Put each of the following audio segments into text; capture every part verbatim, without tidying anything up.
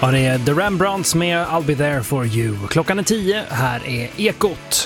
Ja, det är The Rembrandts med I'll be there for you. Klockan är tio, här är Ekot.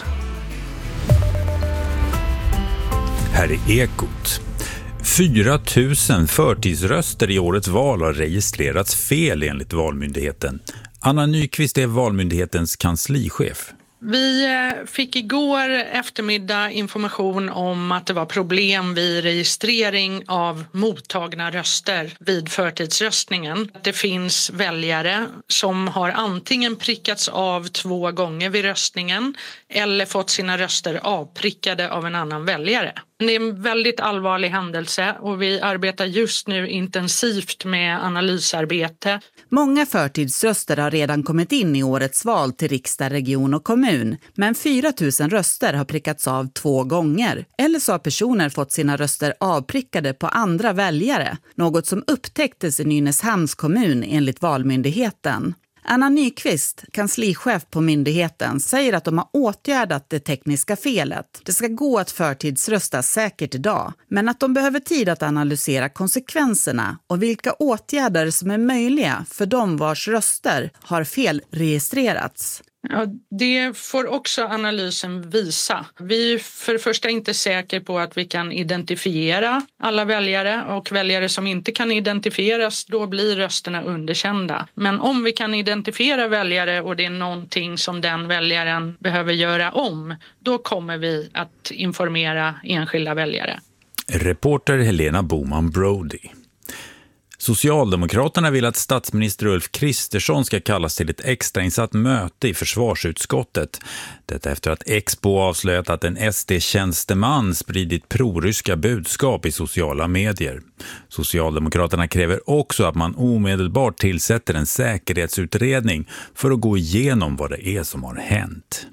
Här är Ekot. fyra tusen förtidsröster i årets val har registrerats fel enligt Valmyndigheten. Anna Nyqvist är Valmyndighetens kanslichef. Vi fick igår eftermiddag information om att det var problem vid registrering av mottagna röster vid förtidsröstningen. Det finns väljare som har antingen prickats av två gånger vid röstningen eller fått sina röster avprickade av en annan väljare. Det är en väldigt allvarlig händelse och vi arbetar just nu intensivt med analysarbete. Många förtidsröster har redan kommit in i årets val till riksdag, region och kommun. Men fyra tusen röster har prickats av två gånger. Eller så har personer fått sina röster avprickade på andra väljare. Något som upptäcktes i Nynäshamns kommun enligt Valmyndigheten. Anna Nyqvist, kanslichef på myndigheten, säger att de har åtgärdat det tekniska felet. Det ska gå att förtidsrösta säkert idag, men att de behöver tid att analysera konsekvenserna och vilka åtgärder som är möjliga för de vars röster har felregistrerats. Ja, det får också analysen visa. Vi är för det första inte säkra på att vi kan identifiera alla väljare och väljare som inte kan identifieras, då blir rösterna underkända. Men om vi kan identifiera väljare och det är någonting som den väljaren behöver göra om, då kommer vi att informera enskilda väljare. Reporter Helena Boman Brody. Socialdemokraterna vill att statsminister Ulf Kristersson ska kallas till ett extrainsatt möte i försvarsutskottet. Detta efter att Expo avslöjat att en S D-tjänsteman spridit proryska budskap i sociala medier. Socialdemokraterna kräver också att man omedelbart tillsätter en säkerhetsutredning för att gå igenom vad det är som har hänt.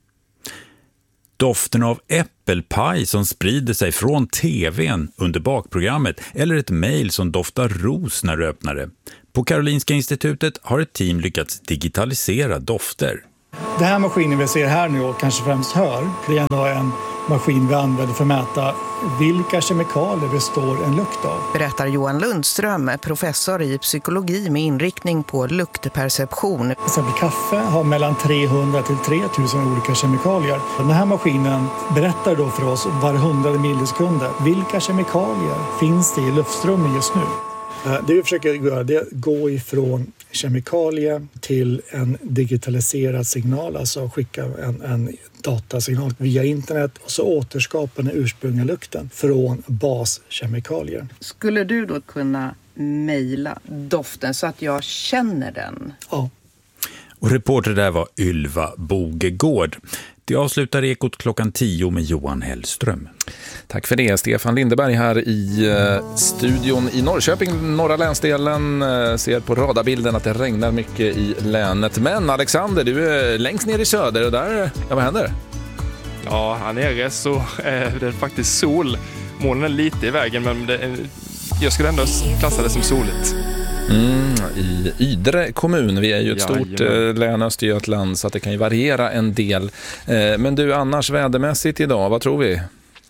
Doften av äppelpaj som sprider sig från tvn under bakprogrammet eller ett mejl som doftar ros när du öppnar det. På Karolinska institutet har ett team lyckats digitalisera dofter. Det här maskinen vi ser här nu och kanske främst hör, det är ändå en maskin vi använder för att mäta vilka kemikalier består en lukt av. Berättar Johan Lundström, professor i psykologi med inriktning på luktperception. Till exempel kaffe har mellan trehundra till tre tusen olika kemikalier. Den här maskinen berättar då för oss var hundrade millisekund vilka kemikalier finns det i luftströmmen just nu. Det vi försöker göra det är att gå ifrån kemikalier till en digitaliserad signal, alltså skicka en, en datasignal via internet och så återskapa den ursprungliga lukten från baskemikalier. Skulle du då kunna mejla doften så att jag känner den? Ja. Och reporter där var Ylva Bogegård. Det avslutar Ekot klockan tio med Johan Hellström. Tack för det. Stefan Lindeberg här i eh, studion i Norrköping, norra länsdelen. Eh, ser på radarbilden att det regnar mycket i länet. Men Alexander, du är längst ner i söder och där, ja, vad händer? Ja, här nere så är det faktiskt sol. Molnen är lite i vägen, men det är, jag skulle ändå klassa det som soligt. Mm, i Ydre kommun. Vi är ju ett ja, stort eh, län Östergötland så att det kan ju variera en del. Eh, men du, annars vädermässigt idag, vad tror vi?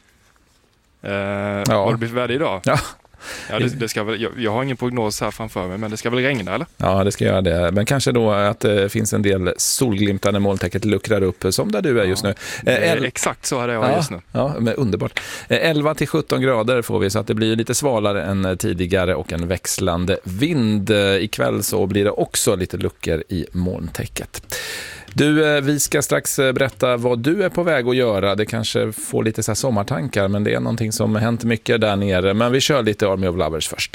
Eh, ja. Vad det blir för väder idag? Ja. Ja, det, det ska väl, jag, jag har ingen prognos här framför mig, men det ska väl regna, eller? Ja, det ska göra det. Men kanske då att det finns en del solglimtar när molntäcket luckrar upp, som där du är just nu. Ja, El- exakt så är det jag ja, just nu. Ja, men underbart. elva till sjutton grader får vi, så att det blir lite svalare än tidigare och en växlande vind. Ikväll så blir det också lite luckor i molntäcket. Du, vi ska strax berätta vad du är på väg att göra. Det kanske får lite så här sommartankar, men det är någonting som har hänt mycket där nere. Men vi kör lite Army of Lovers först.